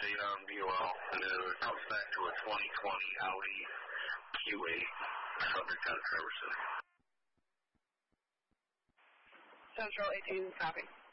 data on BOL, and then it comes back to a 2020 Audi Q8 subject out of Traverse City. Central 18, copy.